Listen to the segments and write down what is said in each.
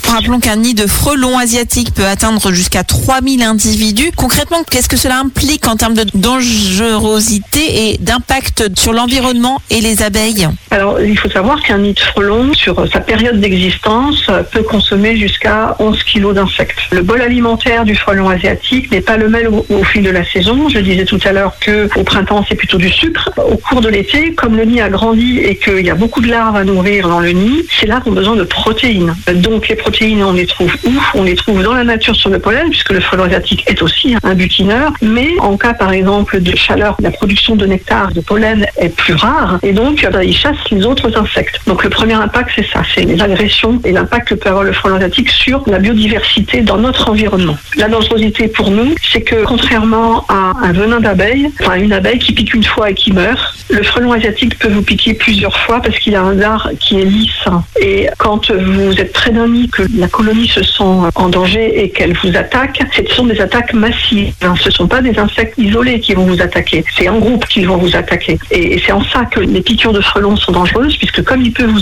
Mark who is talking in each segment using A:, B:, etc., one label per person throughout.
A: Rappelons qu'un nid de frelons asiatiques peut atteindre jusqu'à 3000 individus. Concrètement, qu'est-ce que cela implique en termes de dangerosité et d'impact sur l'environnement et les abeilles?
B: Alors, il faut savoir qu'un nid de frelons, sur sa période d'existence, peut consommer jusqu'à 11 kg d'insectes. Le bol alimentaire du frelon asiatique n'est pas le même au fil de la saison. Je disais tout à l'heure qu'au printemps, c'est plutôt du sucre. Au cours de l'été, comme le nid a grandi et qu'il y a beaucoup de larves à nourrir dans le nid, ces larves ont besoin de protéines. Donc, les protéines, on les trouve où? On les trouve dans la nature sur le pollen, puisque le frelon asiatique est aussi un butineur. Mais en cas, par exemple, de chaleur, la production de nectar, de pollen est plus rare. Et donc, il chasse les autres insectes. Donc, le premier impact, c'est ça. C'est les agressions et l'impact que peut avoir le frelon asiatique sur la biodiversité dans notre environnement. La dangerosité pour nous, c'est que contrairement à un venin d'abeille, enfin une abeille qui pique une fois et qui meurt, le frelon asiatique peut vous piquer plusieurs fois parce qu'il a un dard qui est lisse. Et quand vous êtes près d'un nid, que la colonie se sent en danger et qu'elle vous attaque, ce sont des attaques massives. Ce ne sont pas des insectes isolés qui vont vous attaquer. C'est en groupe qu'ils vont vous attaquer. Et c'est en ça que les piqûres de frelons sont dangereuses, puisque comme il peut vous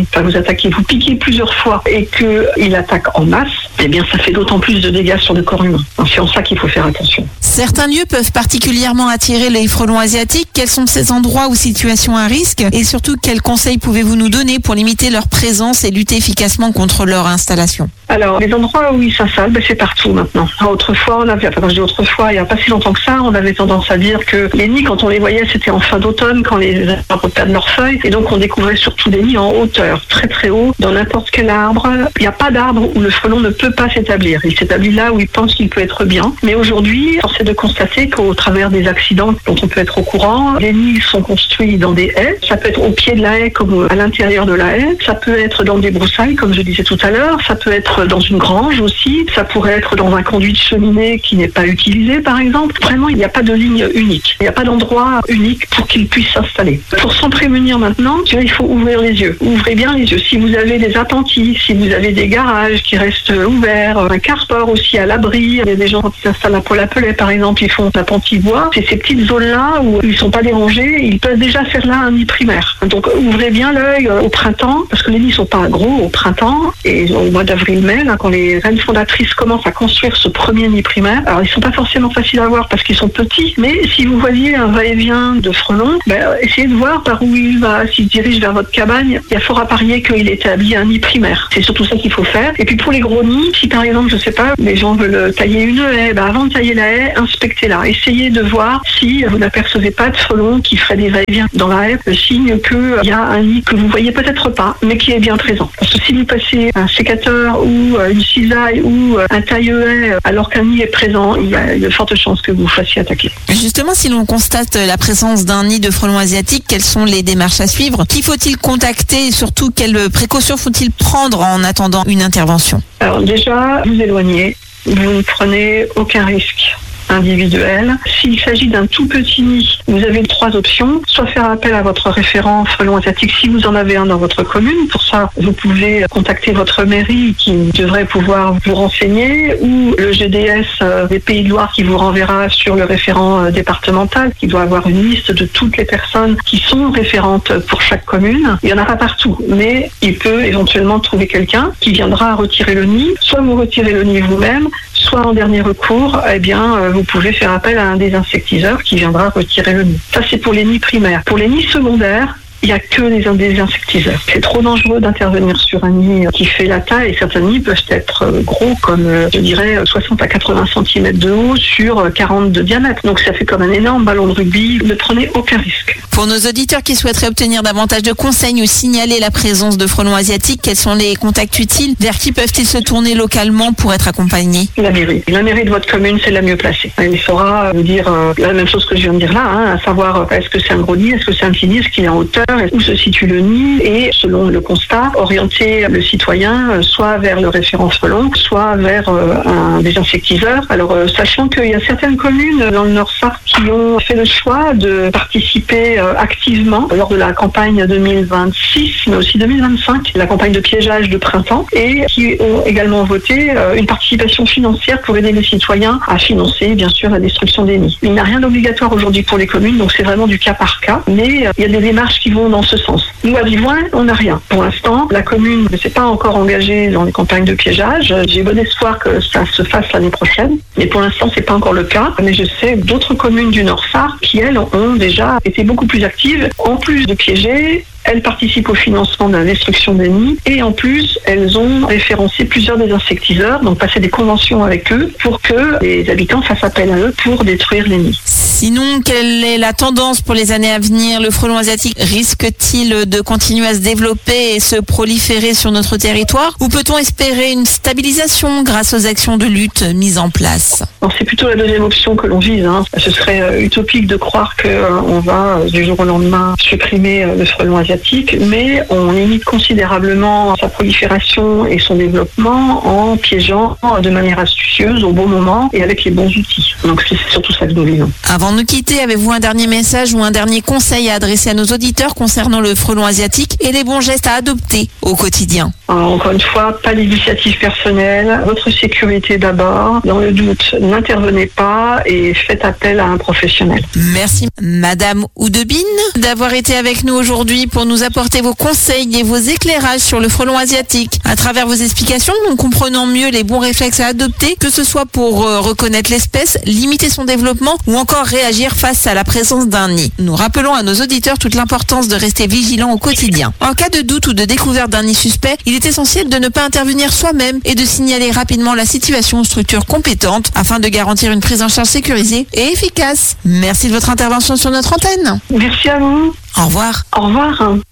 B: piquer plusieurs fois et qu'il attaque en masse, eh bien ça fait d'autant plus de dégâts sur le corps humain. C'est en ça qu'il faut faire attention.
A: Certains lieux peuvent particulièrement attirer les frelons asiatiques. Quels sont ces endroits ou situations à risque? Et surtout, quels conseils pouvez-vous nous donner pour limiter leur présence et lutter efficacement contre leur installation?
B: Alors, les endroits où ils s'installent, c'est partout maintenant. Autrefois, il n'y a pas si longtemps que ça, on avait tendance à dire que les nids, quand on les voyait, c'était en fin d'automne, quand les arbres perdent leurs feuilles. Et donc, on découvrait surtout des nids en hauteur, très très haut, dans n'importe quel arbre. Il n'y a pas d'arbre où le frelon ne peut pas s'établir. Il s'établit là où il pense qu'il peut être bien. Mais aujourd'hui, force est de constater qu'au travers des accidents dont on peut être au courant, les nids sont construits dans des haies. Ça peut être au pied de la haie comme à l'intérieur de la haie. Ça peut être dans des broussailles, comme je disais tout à l'heure. Ça peut être dans une grange aussi. Ça pourrait être dans un conduit de cheminée qui n'est pas utilisé, par exemple. Vraiment, il n'y a pas de ligne unique. Il n'y a pas d'endroit unique pour qu'ils puissent s'installer. Pour s'en prémunir maintenant, il faut ouvrir les yeux. Ouvrez bien les yeux. Si vous avez des appentis, si vous avez des garages qui restent ouverts, un carport aussi à l'abri. Il y a des gens qui s'installent à Paul-Appelet, par exemple, ils font appentis bois. C'est ces petites zones-là où ils ne sont pas dérangés. Ils peuvent déjà faire là un nid primaire. Donc, ouvrez bien l'œil au printemps, parce que les nids ne sont pas gros au printemps et au mois d'avril-mai, quand les reines fondatrices commencent à construire ce premier nid primaire. Alors, ils ne sont pas forcément faciles à voir parce qu'ils sont petits, mais si vous voyez un va-et-vient de frelons, essayez de voir par où il va. S'il se dirige vers votre cabane, il y a fort à parier qu'il établit un nid primaire. C'est surtout ça qu'il faut faire. Et puis pour les gros nids, si par exemple, je sais pas, les gens veulent tailler une haie, avant de tailler la haie, inspectez-la. Essayez de voir si vous n'apercevez pas de frelons qui feraient des va-et-vient dans la haie, le signe qu'il y a un nid que vous voyez peut-être pas, mais qui est bien présent. Parce que si vous passez un sécateur ou une cisaille ou un taille-haie alors qu'un nid est présent, il y a de fortes chances que vous fassiez attaquer.
A: Justement, si l'on constate la présence d'un nid de frelons asiatiques, quelles sont les démarches à suivre? Qui faut-il contacter et surtout quelles précautions faut-il prendre en attendant une intervention? Alors
B: déjà, vous éloignez, vous ne prenez aucun risque individuel. S'il s'agit d'un tout petit nid, vous avez 3 options. Soit faire appel à votre référent frelon asiatique si vous en avez un dans votre commune. Pour ça, vous pouvez contacter votre mairie qui devrait pouvoir vous renseigner ou le GDS des Pays de Loire qui vous renverra sur le référent départemental qui doit avoir une liste de toutes les personnes qui sont référentes pour chaque commune. Il n'y en a pas partout, mais il peut éventuellement trouver quelqu'un qui viendra retirer le nid. Soit vous retirez le nid vous-même, soit en dernier recours, vous pouvez faire appel à un désinsectiseur qui viendra retirer le nid. Ça, c'est pour les nids primaires. Pour les nids secondaires, il n'y a que les désinsectiseurs. C'est trop dangereux d'intervenir sur un nid qui fait la taille. Et certains nids peuvent être gros comme, je dirais, 60 à 80 cm de haut sur 40 de diamètre. Donc ça fait comme un énorme ballon de rugby. Ne prenez aucun risque.
A: Pour nos auditeurs qui souhaiteraient obtenir davantage de conseils ou signaler la présence de frelons asiatiques, quels sont les contacts utiles? Vers qui peuvent-ils se tourner localement pour être accompagnés?
B: La mairie. La mairie de votre commune, c'est la mieux placée. Elle saura vous dire la même chose que je viens de dire là, à savoir est-ce que c'est un gros nid, est-ce que c'est un petit nid, est-ce qu'il est en hauteur, où se situe le nid et, selon le constat, orienter le citoyen soit vers le référent frelon, soit vers un désinsectiseur. Alors, sachant qu'il y a certaines communes dans le Nord-Sarthe qui ont fait le choix de participer activement lors de la campagne 2026, mais aussi 2025, la campagne de piégeage de printemps, et qui ont également voté une participation financière pour aider les citoyens à financer, bien sûr, la destruction des nids. Il n'y a rien d'obligatoire aujourd'hui pour les communes, donc c'est vraiment du cas par cas, mais il y a des démarches qui vont vont dans ce sens. Nous, à Vivoin, on n'a rien. Pour l'instant, la commune ne s'est pas encore engagée dans les campagnes de piégeage. J'ai bon espoir que ça se fasse l'année prochaine. Mais pour l'instant, c'est pas encore le cas. Mais je sais d'autres communes du Nord-Sarre qui, elles, ont déjà été beaucoup plus actives. En plus de piéger, elles participent au financement de la destruction des nids et en plus, elles ont référencé plusieurs des insectiseurs, donc passé des conventions avec eux pour que les habitants fassent appel à eux pour détruire les nids.
A: Sinon, quelle est la tendance pour les années à venir? Le frelon asiatique risque-t-il de continuer à se développer et se proliférer sur notre territoire? Ou peut-on espérer une stabilisation grâce aux actions de lutte mises en place?
B: Alors, c'est plutôt la deuxième option que l'on vise. Ce serait utopique de croire qu'on va du jour au lendemain supprimer le frelon asiatique, mais on limite considérablement sa prolifération et son développement en piégeant de manière astucieuse au bon moment et avec les bons outils. Donc c'est surtout ça que nous visons.
A: Avant de nous quitter, avez-vous un dernier message ou un dernier conseil à adresser à nos auditeurs concernant le frelon asiatique et les bons gestes à adopter au quotidien?
B: Alors, encore une fois, pas d'initiative personnelle, votre sécurité d'abord. Dans le doute, n'intervenez pas et faites appel à un professionnel.
A: Merci Madame Oudebine d'avoir été avec nous aujourd'hui pour nous apporter vos conseils et vos éclairages sur le frelon asiatique. À travers vos explications, nous comprenons mieux les bons réflexes à adopter, que ce soit pour reconnaître l'espèce, limiter son développement ou encore réagir face à la présence d'un nid. Nous rappelons à nos auditeurs toute l'importance de rester vigilants au quotidien. En cas de doute ou de découverte d'un nid suspect, il est essentiel de ne pas intervenir soi-même et de signaler rapidement la situation aux structures compétentes afin de garantir une prise en charge sécurisée et efficace. Merci de votre intervention sur notre antenne.
B: Merci à vous.
A: Au revoir.
B: Au revoir.